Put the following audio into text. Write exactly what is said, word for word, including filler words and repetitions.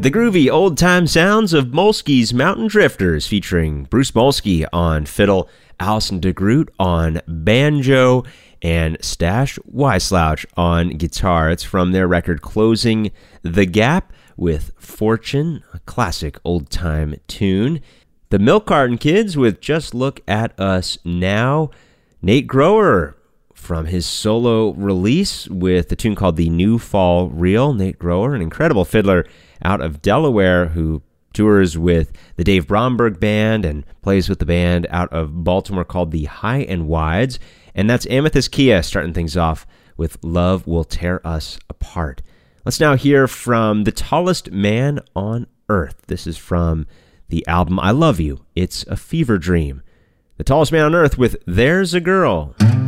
The groovy old-time sounds of Molsky's Mountain Drifters, featuring Bruce Molsky on fiddle, Alison DeGroot on banjo, and Stash Wyslouch on guitar. It's from their record Closing the Gap with Fortune, a classic old-time tune. The Milk Carton Kids with Just Look at Us Now. Nate Grower from his solo release with a tune called The New Fall Reel. Nate Grower, an incredible fiddler out of Delaware who tours with the Dave Bromberg Band and plays with the band out of Baltimore called the High and Wides. And that's Amethyst Kia starting things off with Love Will Tear Us Apart. Let's now hear from The Tallest Man on Earth. This is from the album I Love You, It's a Fever Dream. The Tallest Man on Earth with There's a Girl.